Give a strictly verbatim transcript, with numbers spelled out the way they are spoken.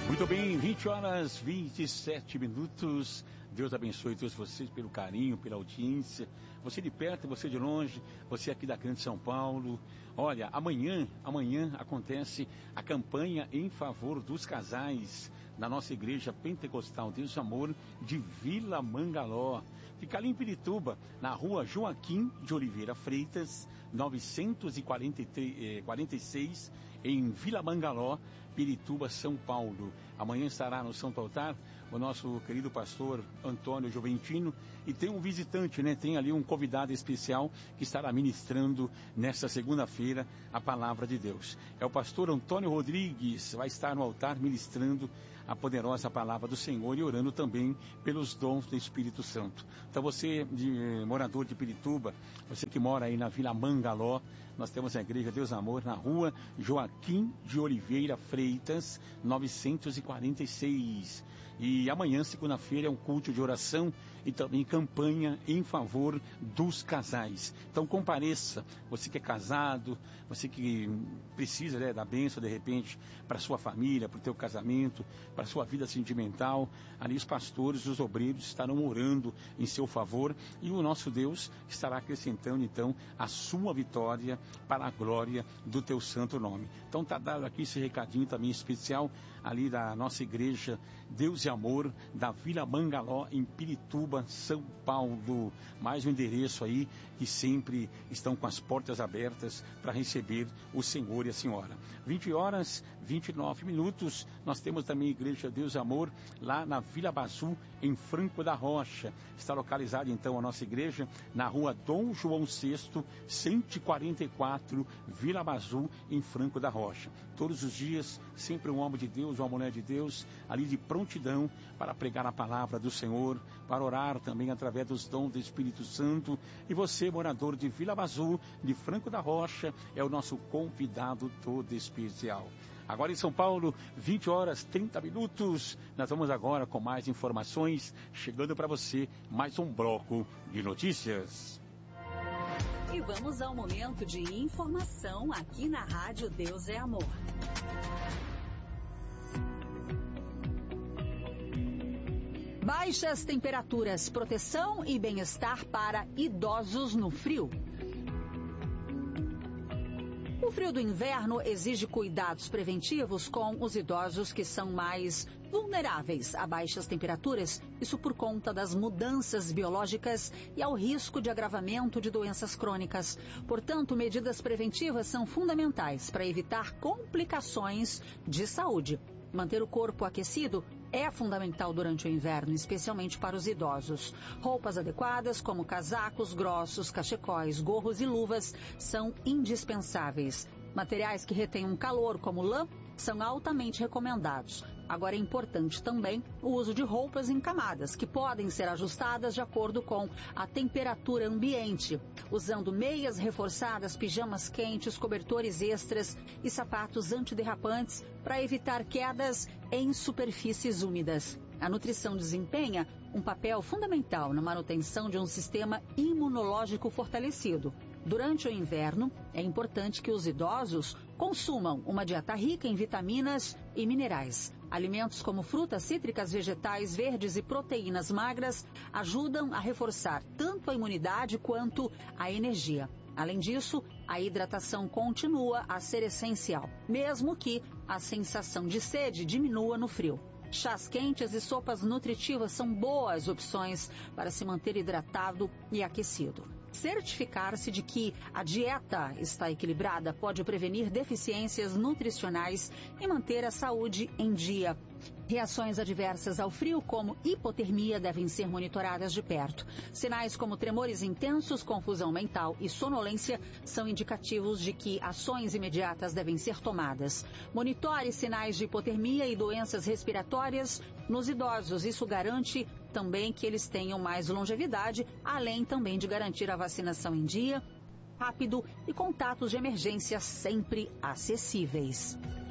Muito bem, vinte horas, vinte e sete minutos. Deus abençoe todos vocês pelo carinho, pela audiência. Você de perto, você de longe, você aqui da Grande São Paulo. Olha, amanhã, amanhã acontece a campanha em favor dos casais na nossa igreja pentecostal Deus e Amor de Vila Mangaló. Fica ali em Pirituba, na rua Joaquim de Oliveira Freitas, novecentos e quarenta e seis, em Vila Mangaló, Pirituba, São Paulo. Amanhã estará no Santo Altar o nosso querido pastor Antônio Juventino, e tem um visitante, né? Tem ali um convidado especial que estará ministrando nesta segunda-feira a palavra de Deus. É o pastor Antônio Rodrigues, vai estar no altar ministrando a poderosa palavra do Senhor e orando também pelos dons do Espírito Santo. Então você, de, morador de Pirituba, você que mora aí na Vila Mangaló, nós temos a Igreja Deus Amor na rua Joaquim de Oliveira Freitas, novecentos e quarenta e seis. E amanhã, segunda-feira, é um culto de oração e também campanha em favor dos casais. Então compareça, você que é casado, você que precisa, né, da bênção de repente para sua família, para o teu casamento, para a sua vida sentimental. Ali os pastores, os obreiros estarão orando em seu favor e o nosso Deus estará acrescentando então a sua vitória para a glória do teu santo nome. Então está dado aqui esse recadinho também especial ali da nossa igreja Deus e Amor da Vila Mangaló em Pirituba, São Paulo. Mais um endereço aí que sempre estão com as portas abertas para receber o Senhor e a Senhora. vinte horas, vinte e nove minutos. Nós temos também a Igreja Deus e Amor lá na Vila Bazu, em Franco da Rocha. Está localizada então a nossa igreja na rua Dom João sexto, cento e quarenta e quatro, Vila Bazu, em Franco da Rocha. Todos os dias, sempre um homem de Deus, uma mulher de Deus, ali de prontidão para pregar a palavra do Senhor, para orar também através dos dons do Espírito Santo. E você, morador de Vila Bazu, de Franco da Rocha, é o nosso convidado todo especial. Agora em São Paulo, vinte horas, trinta minutos. Nós vamos agora com mais informações, chegando para você mais um bloco de notícias. E vamos ao momento de informação aqui na Rádio Deus é Amor. Baixas temperaturas, proteção e bem-estar para idosos no frio. O frio do inverno exige cuidados preventivos com os idosos que são mais vulneráveis a baixas temperaturas, isso por conta das mudanças biológicas e ao risco de agravamento de doenças crônicas. Portanto, medidas preventivas são fundamentais para evitar complicações de saúde. Manter o corpo aquecido é fundamental durante o inverno, especialmente para os idosos. Roupas adequadas, como casacos grossos, cachecóis, gorros e luvas, são indispensáveis. Materiais que retenham calor, como lã, são altamente recomendados. Agora é importante também o uso de roupas em camadas, que podem ser ajustadas de acordo com a temperatura ambiente, usando meias reforçadas, pijamas quentes, cobertores extras e sapatos antiderrapantes para evitar quedas em superfícies úmidas. A nutrição desempenha um papel fundamental na manutenção de um sistema imunológico fortalecido. Durante o inverno, é importante que os idosos consumam uma dieta rica em vitaminas e minerais. Alimentos como frutas cítricas, vegetais verdes e proteínas magras ajudam a reforçar tanto a imunidade quanto a energia. Além disso, a hidratação continua a ser essencial, mesmo que a sensação de sede diminua no frio. Chás quentes e sopas nutritivas são boas opções para se manter hidratado e aquecido. Certificar-se de que a dieta está equilibrada pode prevenir deficiências nutricionais e manter a saúde em dia. Reações adversas ao frio, como hipotermia, devem ser monitoradas de perto. Sinais como tremores intensos, confusão mental e sonolência são indicativos de que ações imediatas devem ser tomadas. Monitore sinais de hipotermia e doenças respiratórias nos idosos. Isso garante também que eles tenham mais longevidade, além também de garantir a vacinação em dia, rápido e contatos de emergência sempre acessíveis.